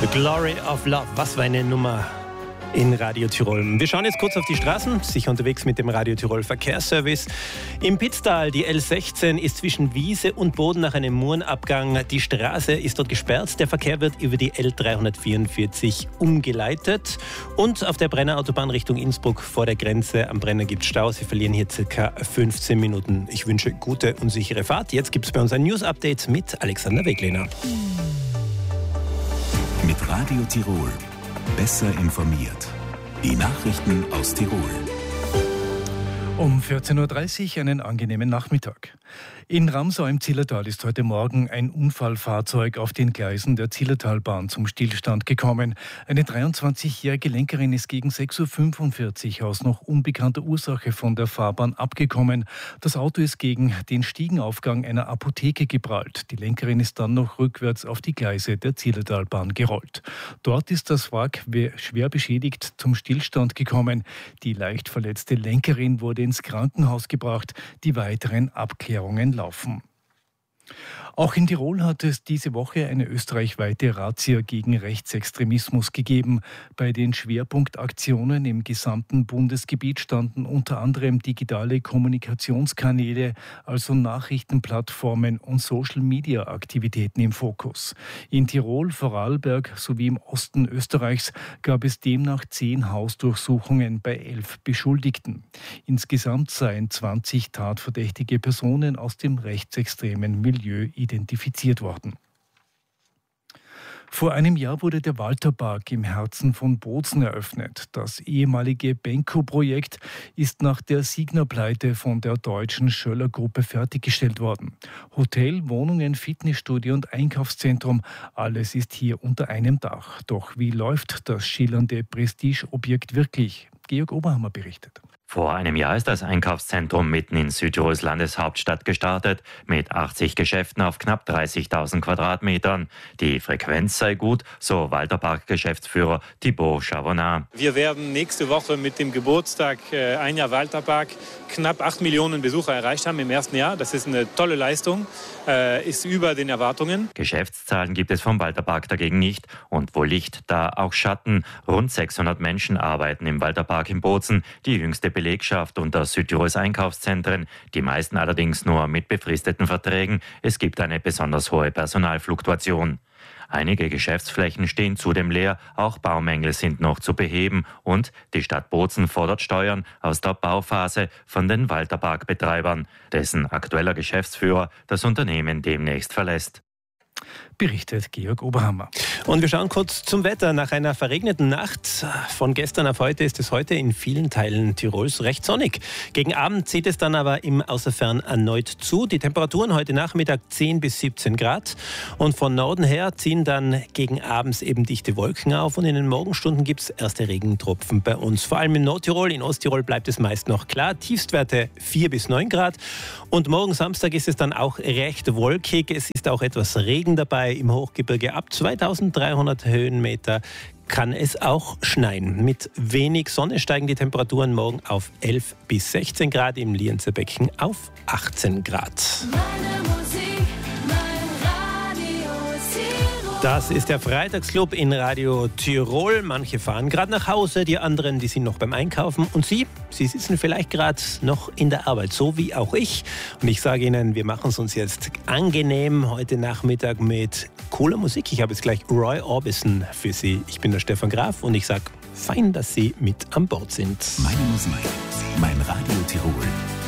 Glory of Love, was für eine Nummer in Radio Tirol. Wir schauen jetzt kurz auf die Straßen, sicher unterwegs mit dem Radio Tirol Verkehrsservice. Im Pitztal, die L16 ist zwischen Wiese und Boden nach einem Murenabgang. Die Straße ist dort gesperrt. Der Verkehr wird über die L344 umgeleitet. Und auf der Brenner Autobahn Richtung Innsbruck vor der Grenze am Brenner gibt es Stau. Sie verlieren hier ca. 15 Minuten. Ich wünsche gute und sichere Fahrt. Jetzt gibt es bei uns ein News-Update mit Alexander Weglehner. Mit Radio Tirol. Besser informiert. Die Nachrichten aus Tirol. Um 14.30 Uhr einen angenehmen Nachmittag. In Ramsau im Zillertal ist heute Morgen ein Unfallfahrzeug auf den Gleisen der Zillertalbahn zum Stillstand gekommen. Eine 23-jährige Lenkerin ist gegen 6.45 Uhr aus noch unbekannter Ursache von der Fahrbahn abgekommen. Das Auto ist gegen den Stiegenaufgang einer Apotheke geprallt. Die Lenkerin ist dann noch rückwärts auf die Gleise der Zillertalbahn gerollt. Dort ist das Wrack schwer beschädigt zum Stillstand gekommen. Die leicht verletzte Lenkerin wurde ins Krankenhaus gebracht. Die weiteren Abklärungen laufen. Auch in Tirol hat es diese Woche eine österreichweite Razzia gegen Rechtsextremismus gegeben. Bei den Schwerpunktaktionen im gesamten Bundesgebiet standen unter anderem digitale Kommunikationskanäle, also Nachrichtenplattformen und Social-Media-Aktivitäten im Fokus. In Tirol, Vorarlberg sowie im Osten Österreichs gab es demnach 10 Hausdurchsuchungen bei 11 Beschuldigten. Insgesamt seien 20 tatverdächtige Personen aus dem rechtsextremen Milieu identifiziert worden. Vor einem Jahr wurde der Walterpark im Herzen von Bozen eröffnet. Das ehemalige Benko-Projekt ist nach der Signa-Pleite von der deutschen Schöller-Gruppe fertiggestellt worden. Hotel, Wohnungen, Fitnessstudio und Einkaufszentrum, alles ist hier unter einem Dach. Doch wie läuft das schillernde Prestigeobjekt wirklich? Georg Oberhammer berichtet. Vor einem Jahr ist das Einkaufszentrum mitten in Südtirols Landeshauptstadt gestartet, mit 80 Geschäften auf knapp 30.000 Quadratmetern. Die Frequenz sei gut, so Walterpark-Geschäftsführer Thibaut Chavonat. Wir werden nächste Woche mit dem Geburtstag ein Jahr Walterpark knapp 8 Millionen Besucher erreicht haben im ersten Jahr. Das ist eine tolle Leistung, ist über den Erwartungen. Geschäftszahlen gibt es vom Walterpark dagegen nicht. Und wo Licht, da auch Schatten. Rund 600 Menschen arbeiten im Walterpark in Bozen, die jüngste Belegschaft unter Südtirols Einkaufszentren, die meisten allerdings nur mit befristeten Verträgen. Es gibt eine besonders hohe Personalfluktuation. Einige Geschäftsflächen stehen zudem leer, auch Baumängel sind noch zu beheben und die Stadt Bozen fordert Steuern aus der Bauphase von den Walterpark-Betreibern, dessen aktueller Geschäftsführer das Unternehmen demnächst verlässt. Berichtet Georg Oberhammer. Und wir schauen kurz zum Wetter. Nach einer verregneten Nacht von gestern auf heute ist es heute in vielen Teilen Tirols recht sonnig. Gegen Abend zieht es dann aber im Außerfern erneut zu. Die Temperaturen heute Nachmittag 10 bis 17 Grad. Und von Norden her ziehen dann gegen abends eben dichte Wolken auf. Und in den Morgenstunden gibt es erste Regentropfen bei uns. Vor allem in Nordtirol, in Osttirol bleibt es meist noch klar. Tiefstwerte 4 bis 9 Grad. Und morgen Samstag ist es dann auch recht wolkig. Es ist auch etwas Regen dabei. Im Hochgebirge ab 2300 Höhenmeter kann es auch schneien. Mit wenig Sonne steigen die Temperaturen morgen auf 11 bis 16 Grad, im Lienzer Becken auf 18 Grad. Das ist der Freitagsclub in Radio Tirol. Manche fahren gerade nach Hause, die anderen, die sind noch beim Einkaufen. Und Sie sitzen vielleicht gerade noch in der Arbeit, so wie auch ich. Und ich sage Ihnen, wir machen es uns jetzt angenehm heute Nachmittag mit cooler Musik. Ich habe jetzt gleich Roy Orbison für Sie. Ich bin der Stefan Graf und ich sage, fein, dass Sie mit an Bord sind. Meine Musik, mein Radio Tirol.